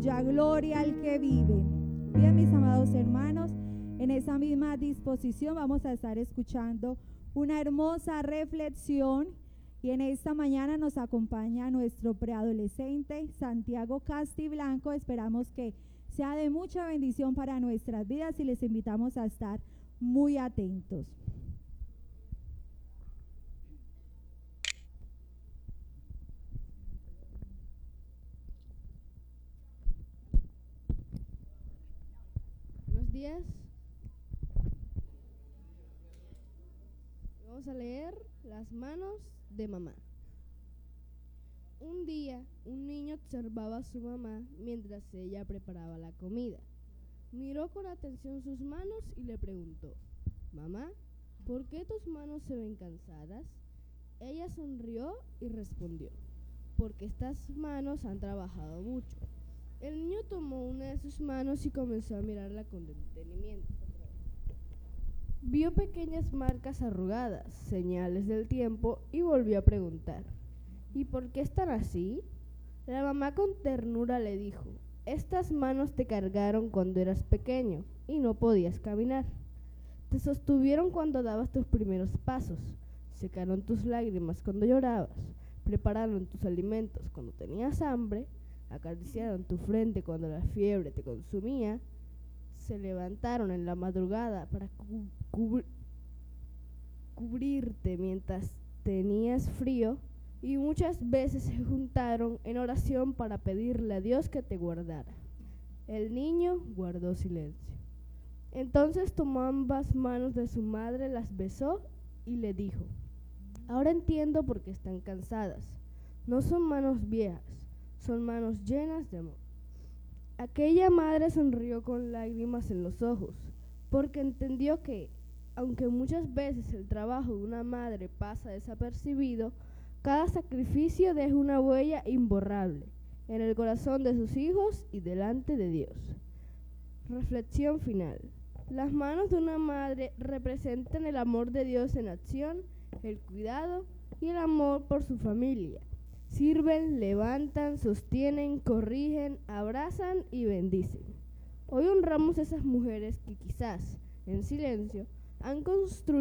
Aleluya, gloria al que vive. Bien, mis amados hermanos, en esa misma disposición vamos a estar escuchando una hermosa reflexión y en esta mañana nos acompaña nuestro preadolescente Santiago Casti Blanco. Esperamos que sea de mucha bendición para nuestras vidas y les invitamos a estar muy atentos. Buenos días. Vamos a leer Las manos de mamá. Un día, un niño observaba a su mamá mientras ella preparaba la comida. Miró con atención sus manos y le preguntó: «Mamá, ¿por qué tus manos se ven cansadas?». Ella sonrió y respondió: «Porque estas manos han trabajado mucho». El niño tomó una de sus manos y comenzó a mirarla con detenimiento. Vio pequeñas marcas arrugadas, señales del tiempo, y volvió a preguntar: «¿Y por qué están así?». La mamá con ternura le dijo: «Estas manos te cargaron cuando eras pequeño y no podías caminar. Te sostuvieron cuando dabas tus primeros pasos, secaron tus lágrimas cuando llorabas, prepararon tus alimentos cuando tenías hambre, acariciaron tu frente cuando la fiebre te consumía, se levantaron en la madrugada para cubrirte mientras tenías frío y muchas veces se juntaron en oración para pedirle a Dios que te guardara». El niño guardó silencio. Entonces tomó ambas manos de su madre, las besó y le dijo: «Ahora entiendo por qué están cansadas. No son manos viejas, son manos llenas de amor». Aquella madre sonrió con lágrimas en los ojos, porque entendió que, aunque muchas veces el trabajo de una madre pasa desapercibido, cada sacrificio deja una huella imborrable en el corazón de sus hijos y delante de Dios. Reflexión final. Las manos de una madre representan el amor de Dios en acción, el cuidado y el amor por su familia. Sirven, levantan, sostienen, corrigen, abrazan y bendicen. Hoy honramos a esas mujeres que quizás, en silencio, han construido